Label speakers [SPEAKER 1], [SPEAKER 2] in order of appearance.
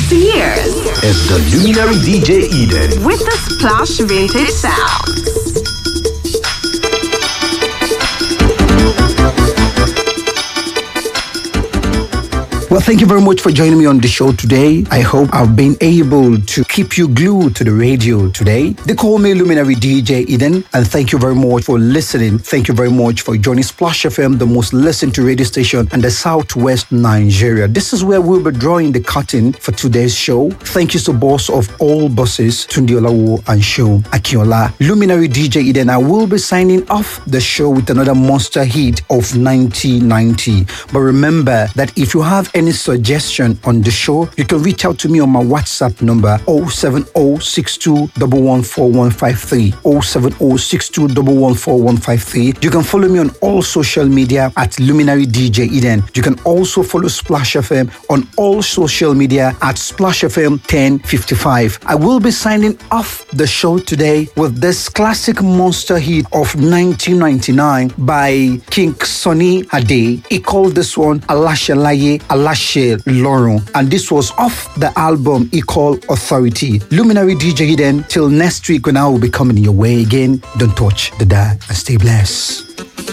[SPEAKER 1] years.
[SPEAKER 2] It's the Luminary DJ Eden.
[SPEAKER 1] With the Splash Vintage Sound.
[SPEAKER 3] Well, thank you very much for joining me on the show today. I hope I've been able to keep you glued to the radio today. They call me Luminary DJ Eden, and thank you very much for listening. Thank you very much for joining Splash FM, the most listened to radio station in the Southwest Nigeria. This is where we'll be drawing the curtain for today's show. Thank you to boss of all bosses, Tunde Olawo and Seun Akinola. Luminary DJ Eden, I will be signing off the show with another monster hit of 1990. But remember that if you have any suggestion on the show, you can reach out to me on my WhatsApp number 07062114153 07062114153. You can follow me on all social media at Luminary DJ Eden. You can also follow Splash FM on all social media at Splash FM 1055. I will be signing off the show today with this classic monster hit of 1999 by King Sunny Ade. He called this one Alashe Laye Alashe Lorun, and this was off the album he called Authority. Luminary DJ Eden, till next week when I will be coming your way again. Don't touch the dial and stay blessed.